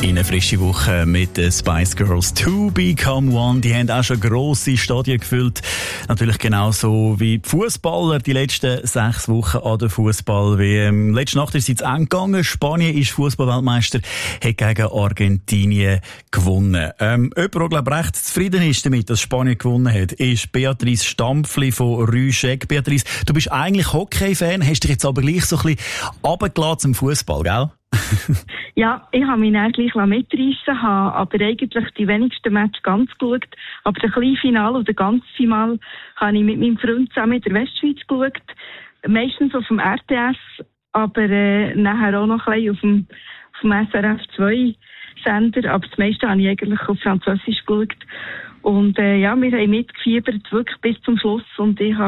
In eine frische Woche mit den Spice Girls To Become One. Die haben auch schon grosse Stadien gefüllt. Natürlich genauso wie die Fußballer die letzten 6 Wochen an der Fußball-WM. Letzte Nacht ist es zu Ende gegangen. Spanien ist Fußballweltmeister, hat gegen Argentinien gewonnen. Jemand, der, glaube ich, recht zufrieden ist damit, dass Spanien gewonnen hat, ist Beatrice Stampfli von Rüschegg. Beatrice, du bist eigentlich Hockey-Fan, hast dich jetzt aber gleich so ein bisschen runtergelassen zum Fußball, gell? Ja, ich habe mich dann gleich mitreissen, habe aber eigentlich die wenigsten Matches ganz geschaut. Aber das kleine Finale oder ganze Finale habe ich mit meinem Freund zusammen in der Westschweiz geschaut. Meistens auf dem RTS, aber nachher auch noch ein bisschen auf dem SRF 2 Sender. Aber das meiste habe ich eigentlich auf Französisch geschaut. Und wir haben mitgefiebert, wirklich bis zum Schluss. Und ich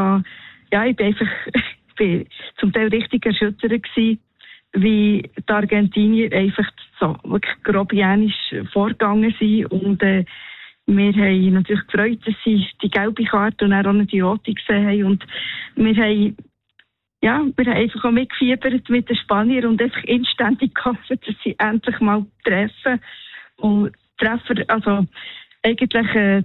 bin zum Teil richtig erschüttert gewesen, wie die Argentinier einfach so wirklich grobianisch vorgegangen sind. Und wir haben natürlich gefreut, dass sie die gelbe Karte und dann auch noch die rote gesehen haben. Und wir haben einfach auch mitgefiebert mit den Spaniern und einfach inständig gehofft, dass sie endlich mal treffen. Und Treffer, also eigentlich der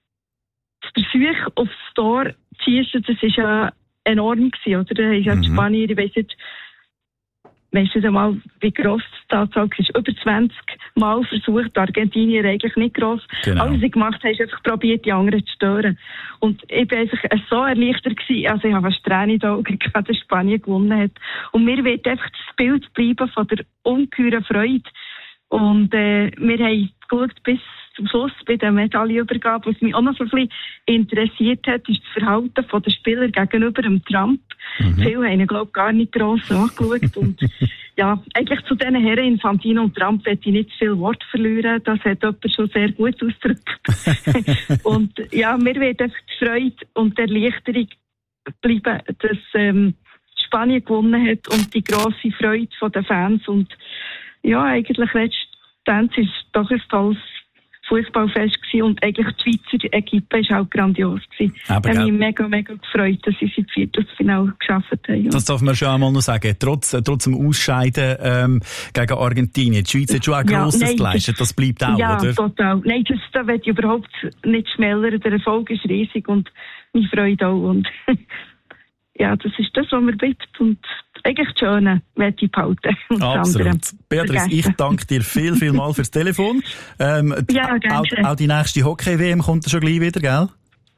Versuch aufs Tor zu schiessen, das war ja enorm gewesen, oder? Da haben ja die Spanier, ich weiss nicht, weisst du mal, wie gross die Tatsache ist? Über 20 Mal versucht, die Argentinier eigentlich nicht gross. Genau. Alles, was sie gemacht haben, ist einfach probiert, die anderen zu stören. Und ich bin einfach so erleichtert gewesen, also ich habe fast Tränen in den Augen gehabt, dass Spanien gewonnen hat. Und mir wird einfach das Bild bleiben von der ungeheuren Freude. Und wir haben geschaut bis zum Schluss bei der Medaillenübergabe. Was mich auch noch so ein bisschen interessiert hat, ist das Verhalten der Spieler gegenüber dem Trump. Viele haben ihn, glaube ich, gar nicht gross angeschaut. Und ja, eigentlich zu diesen Herren Infantino und Trump werde ich nicht viel Wort verlieren. Das hat jemand schon sehr gut ausgedrückt. Und ja, mir wird einfach die Freude und die Erleichterung bleiben, dass Spanien gewonnen hat und die grosse Freude der Fans. Und ja, eigentlich letztendlich ist es doch ein tolles Fußballfest gewesen und eigentlich die Schweizer Equipe ist auch grandios gewesen. Ich habe mich mega gefreut, dass sie ins Viertelfinale geschafft haben. Das darf man schon einmal noch sagen. Trotz dem Ausscheiden gegen Argentinien. Die Schweiz hat schon ein grosses geleistet. Das bleibt auch, ja, oder? Ja, total. Nein, da will ich überhaupt nicht schmälern. Der Erfolg ist riesig und meine Freude auch. Und ja, das ist das, was mir bleibt. Und eigentlich das Schöne möchte ich behalten. Absolut. Beatrice, ich danke dir viel mal fürs Telefon. Ja, gerne. Auch die nächste Hockey-WM kommt schon gleich wieder, gell?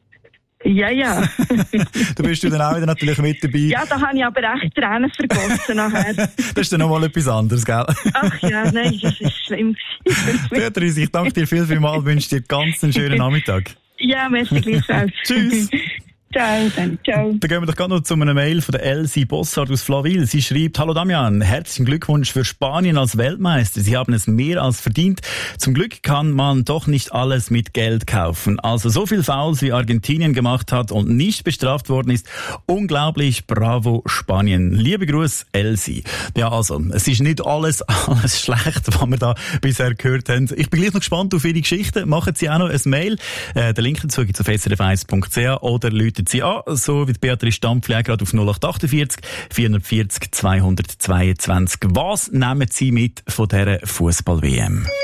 Ja. Du bist dann auch wieder natürlich mit dabei. Ja, da habe ich aber echt Tränen vergossen nachher. Das ist dann nochmal etwas anderes, gell? Ach ja, nein, das ist schlimm. Beatrice, ich danke dir viel mal, wünsche dir ganz einen schönen Nachmittag. Ja, merci gleichfalls. Tschüss. Ciao. Dann gehen wir doch gerade noch zu einer Mail von der Elsie Bossard aus Flawil. Sie schreibt: Hallo Damian, herzlichen Glückwunsch für Spanien als Weltmeister. Sie haben es mehr als verdient. Zum Glück kann man doch nicht alles mit Geld kaufen. Also so viel Fouls wie Argentinien gemacht hat und nicht bestraft worden ist. Unglaublich, bravo Spanien. Liebe Gruß, Elsie. Ja, also, es ist nicht alles schlecht, was wir da bisher gehört haben. Ich bin gleich noch gespannt auf Ihre Geschichten. Machen Sie auch noch ein Mail. Den Link dazu gibt es auf srf1.ch oder läutet Sie an, so wie Beatrice Stampfli gerade auf 0848 440 222. Was nehmen Sie mit von dieser Fußball-WM?